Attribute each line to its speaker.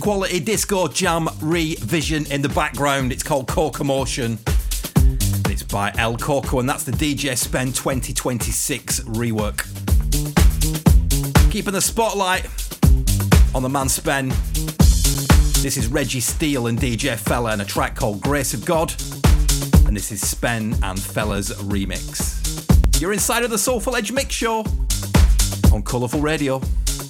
Speaker 1: quality disco jam revision in the background. It's called Coco Motion. It's by El Coco, and that's the DJ Spen 2026 rework. Keeping the spotlight on the man Spen. This is Reggie Steele and DJ Fella and a track called Grace of God. And this is Spen and Fella's remix. You're inside of the Soulful Edge Mix Show on Colourful Radio.